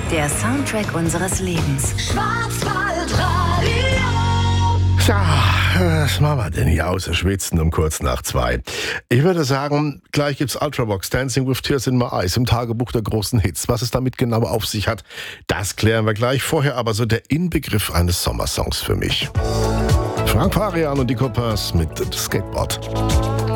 der Soundtrack unseres Lebens. Schwarzwaldradio. Tja, was machen wir denn hier außer Schwitzen um kurz nach 2? Ich würde sagen, gleich gibt's Ultravox Dancing with Tears in My Eyes im Tagebuch der großen Hits. Was es damit genau auf sich hat, das klären wir gleich. Vorher aber so der Inbegriff eines Sommersongs für mich. Frank Farian und die Copains mit Skateboard.